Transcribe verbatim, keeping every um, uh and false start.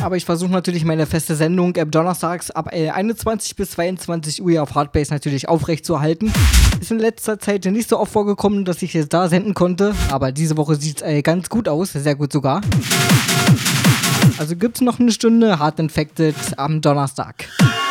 aber ich versuche natürlich meine feste Sendung äh, donnerstags ab äh, einundzwanzig bis zweiundzwanzig Uhr auf Hardbase natürlich aufrecht zu erhalten. Ist in letzter Zeit nicht so oft vorgekommen, dass ich es da senden konnte, aber diese Woche sieht es äh, ganz gut aus, sehr gut sogar. Also gibt es noch eine Stunde Hard Infected am Donnerstag.